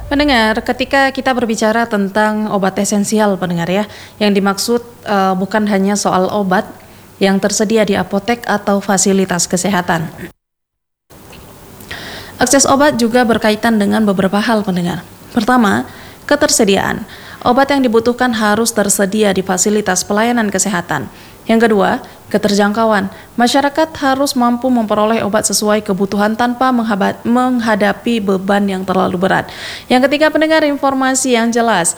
Pendengar, ketika kita berbicara tentang obat esensial, pendengar ya, yang dimaksud bukan hanya soal obat yang tersedia di apotek atau fasilitas kesehatan. Akses obat juga berkaitan dengan beberapa hal, pendengar. Pertama, ketersediaan. Obat yang dibutuhkan harus tersedia di fasilitas pelayanan kesehatan. Yang kedua, keterjangkauan. Masyarakat harus mampu memperoleh obat sesuai kebutuhan tanpa menghadapi beban yang terlalu berat. Yang ketiga, pendengar, informasi yang jelas.